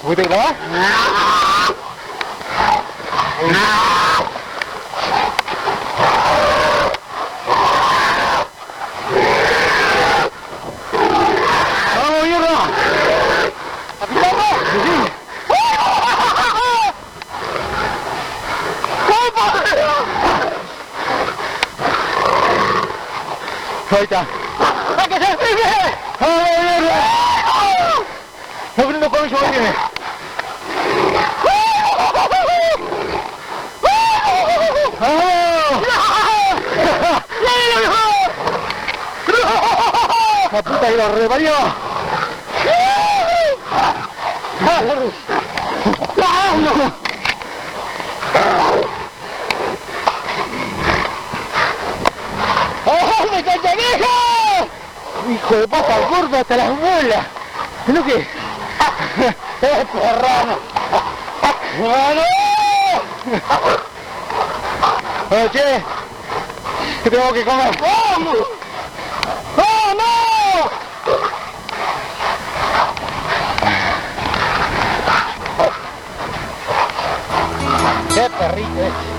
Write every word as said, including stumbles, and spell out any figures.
¿Fuiste a grabar? ¡Vamos, mierda! ¿Apitamos? Sí, sí. Ahí está. ¡Hay que ser firme! ¡Ay, mierda! ¡No prendo con eso, viene! ¡La puta que lo reparió! ¡Oh, me cancha vieja! Hijo de puta, gordo hasta las bolas. ¿Es lo que? ¡Es perrano! ¡Bueno! Bueno, che, ¿qué tengo que comer? ¡Vamos! ¡Vamos! ¡Qué perrito este!